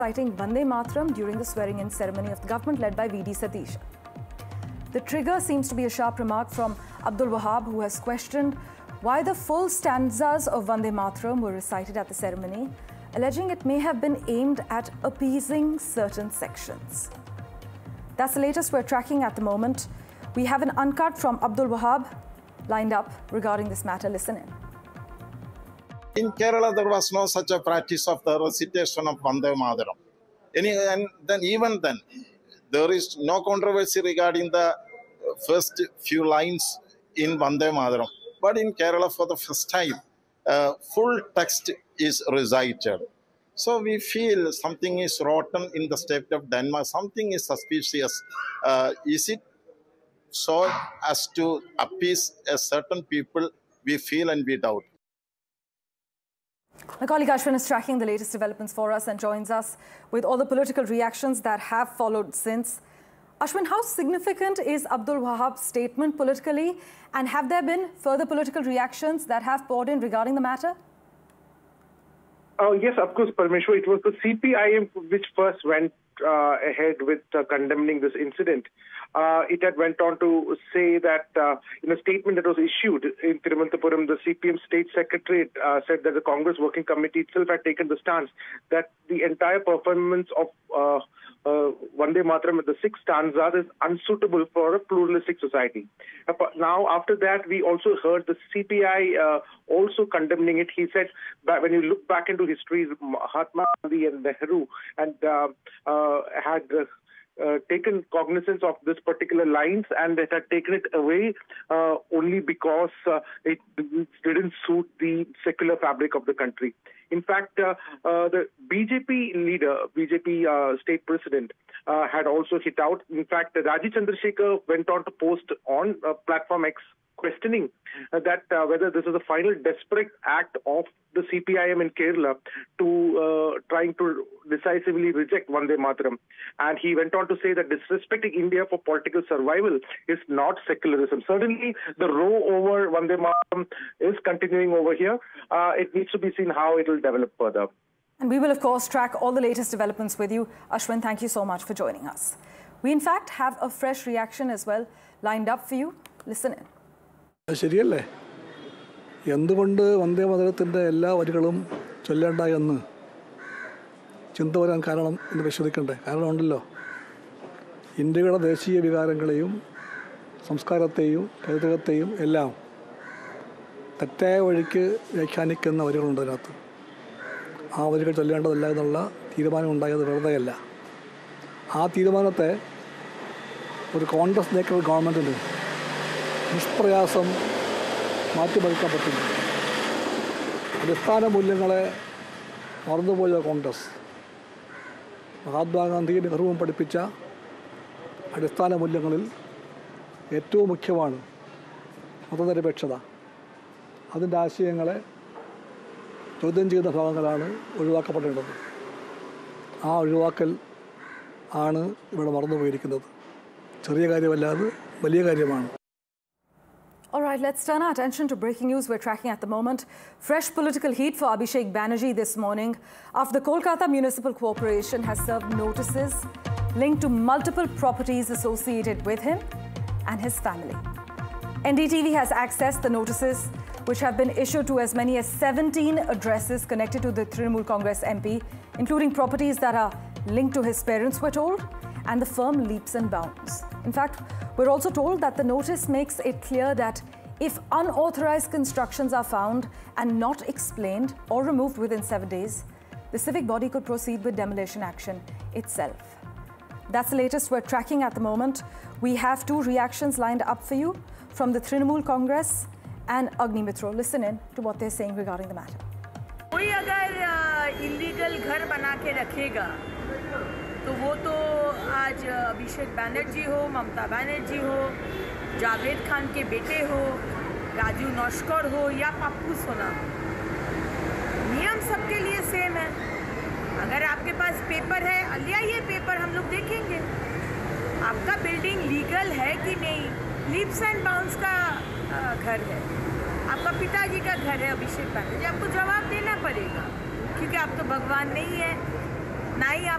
Reciting Vande Mataram during the swearing-in ceremony of the government led by V.D. Satish. The trigger seems to be a sharp remark from Abdul Wahab, who has questioned why the full stanzas of Vande Mataram were recited at the ceremony, alleging it may have been aimed at appeasing certain sections. That's the latest we're tracking at the moment. We have an uncut from Abdul Wahab lined up regarding this matter. Listen in. In Kerala, there was no such a practice of the recitation of Vande Mataram. Even then, there is no controversy regarding the first few lines in Vande Mataram. But in Kerala, for the first time, full text is recited. So we feel something is rotten in the state of Denmark. Something is suspicious. Is it so as to appease a certain people? We feel and we doubt. My colleague Ashwin is tracking the latest developments for us and joins us with all the political reactions that have followed since. Ashwin, how significant is Abdul Wahab's statement politically, and have there been further political reactions that have poured in regarding the matter? Yes, of course, Parmeshwar. It was the CPIM which first went ahead with condemning this incident. It had went on to say that in a statement that was issued in Thiruvananthapuram, the CPM State Secretariat said that the Congress Working Committee itself had taken the stance that the entire performance of Vande Mataram at the 6 stanzas is unsuitable for a pluralistic society. Now, after that, we also heard the CPI also condemning it. He said that when you look back into history, Mahatma Gandhi and Nehru and had taken cognizance of this particular lines, and it had taken it away only because it didn't suit the secular fabric of the country. In fact, the BJP leader, BJP state president, had also hit out. In fact, Rajiv Chandrasekhar went on to post on Platform X questioning that whether this is a final desperate act of the CPIM in Kerala to trying to decisively reject Vande Mataram. And he went on to say that disrespecting India for political survival is not secularism. Certainly, the row over Vande Mataram is continuing over here. It needs to be seen how it will develop further. And we will, of course, track all the latest developments with you. Ashwin, thank you so much for joining us. We, in fact, have a fresh reaction as well lined up for you. Listen in. ശരിയല്ലേ എന്തുകൊണ്ട് വന്ദേ മാതരത്തിൻ്റെ എല്ലാ വരികളും ചൊല്ലേണ്ട എന്ന് ചിന്ത വരാൻ കാരണം എന്ന് പരിശോധിക്കണ്ടേ? കാരണമുണ്ടല്ലോ. ഇന്ത്യയുടെ ദേശീയ വികാരങ്ങളെയും സംസ്കാരത്തെയും പൈതൃകത്തെയും എല്ലാം തെറ്റായ വഴിക്ക് വ്യാഖ്യാനിക്കുന്ന വരികളുണ്ട് അതിനകത്ത്. ആ വരികൾ ചൊല്ലേണ്ടതല്ല എന്നുള്ള തീരുമാനമുണ്ടായത് വെറുതെയല്ല. ആ തീരുമാനത്തെ ഒരു കോൺഗ്രസ് നേതൃത്വ ഗവൺമെൻറ്റിന് നിഷ്പ്രയാസം മാറ്റിമറിക്കാൻ പറ്റില്ല. അടിസ്ഥാന മൂല്യങ്ങളെ മറന്നുപോയ കോൺഗ്രസ് മഹാത്മാഗാന്ധിയും നെഹ്റുവും പഠിപ്പിച്ച അടിസ്ഥാന മൂല്യങ്ങളിൽ ഏറ്റവും മുഖ്യമാണ് മതനിരപേക്ഷത. അതിൻ്റെ ആശയങ്ങളെ ചോദ്യം ചെയ്യുന്ന ഭാഗങ്ങളാണ് ഒഴിവാക്കപ്പെടേണ്ടത്. ആ ഒഴിവാക്കൽ ആണ് ഇവിടെ മറന്നുപോയിരിക്കുന്നത്. ചെറിയ കാര്യമല്ല, അത് വലിയ കാര്യമാണ്. All right, let's turn our attention to breaking news we're tracking at the moment. Fresh political heat for Abhishek Banerjee this morning after the Kolkata Municipal Corporation has served notices linked to multiple properties associated with him and his family. NDTV has accessed the notices, which have been issued to as many as 17 addresses connected to the Trinamool Congress MP, including properties that are linked to his parents, we're told, and the firm Leaps and Bounds. In fact, we're also told that the notice makes it clear that if unauthorized constructions are found and not explained or removed within 7 days, the civic body could proceed with demolition action itself. That's the latest we're tracking at the moment. We have 2 reactions lined up for you from the Trinamool Congress and Agni Mitro. Listen in to what they're saying regarding the matter. कोई अगर illegal घर बना के रखेगा तो वो तो आज अभिषेक बैनर्जी हो, ममता बैनर्जी हो, जावेद खान के बेटे हो, राजू नौशकर हो या पप्पू सोना, नियम सबके लिए सेम है. अगर आपके पास पेपर है, ले आइए पेपर, हम लोग देखेंगे आपका बिल्डिंग लीगल है कि नहीं. लीप्स एंड बाउंड्स का घर है, आपका पिताजी का घर है अभिषेक बैनर्जी, आपको जवाब देना पड़ेगा क्योंकि आप तो भगवान नहीं है, ना ही आप